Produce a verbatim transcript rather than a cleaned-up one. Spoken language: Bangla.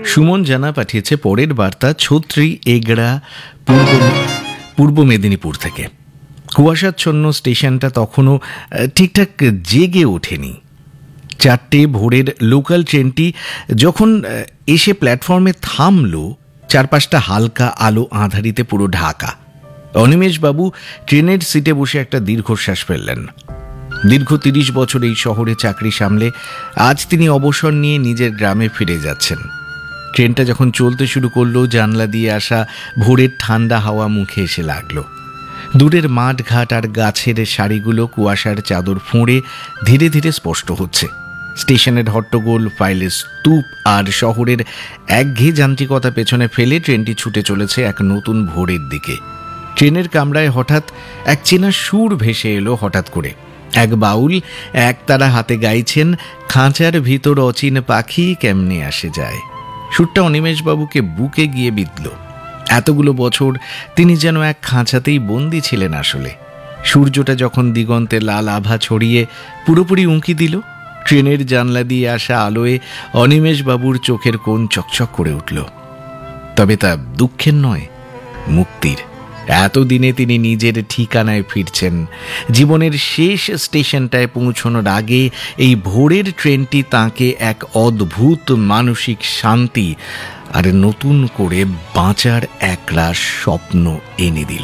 সুমন জানা পাঠিয়েছে পরের বার্তা ছত্রি এগড়া পূর্ব পূর্ব মেদিনীপুর থেকে। কুয়াশাচ্ছন্ন স্টেশনটা তখনও ঠিকঠাক জেগে ওঠেনি। চারটে ভোরের লোকাল ট্রেনটি যখন এসে প্ল্যাটফর্মে থামল, চারপাশটা হালকা আলো আঁধারিতে পুরো ঢাকা। অনিমেষবাবু ট্রেনের সিটে বসে একটা দীর্ঘশ্বাস ফেললেন। দীর্ঘ তিরিশ বছর এই শহরে চাকরি সামলে আজ তিনি অবসর নিয়ে নিজের গ্রামে ফিরে যাচ্ছেন। ট্রেনটা যখন চলতে শুরু করলো, জানলা দিয়ে আসা ভোরের ঠান্ডা হাওয়া মুখে এসে লাগলো। দূরের মাঠ ঘাট আর গাছের সারিগুলো কুয়াশার চাদর ফুঁড়ে ধীরে ধীরে স্পষ্ট হচ্ছে। স্টেশনের হট্টগোল, ফাইলের স্তূপ আর শহরের একঘেয়ে যান্ত্রিকতা পেছনে ফেলে ট্রেনটি ছুটে চলেছে এক নতুন ভোরের দিকে। ট্রেনের কামরায় হঠাৎ এক চেনা সুর ভেসে এলো হঠাৎ করে। এক বাউল একতারা হাতে গাইছেন, খাঁচার ভিতর অচিন পাখি কেমনে আসে যায়। সুরটা অনিমেষবাবুকে বুকে গিয়ে বিঁধল। এতগুলো বছর তিনি যেন এক খাঁচাতেই বন্দী ছিলেন আসলে। সূর্যটা যখন দিগন্তে লাল আভা ছড়িয়ে পুরোপুরি উঁকি দিল, ট্রেনের জানলা দিয়ে আসা আলোয় অনিমেষবাবুর চোখের কোণ চকচক করে উঠল। তবে তা দুঃখের নয়, মুক্তির। এতদিনে তিনি নিজের ঠিকানায় ফিরছেন। জীবনের শেষ স্টেশনটায় পৌঁছানোর আগে এই ভোরের ট্রেনটি তাঁকে এক অদ্ভুত মানসিক শান্তি আর নতুন করে বাঁচার একরাশ স্বপ্ন এনে দিল।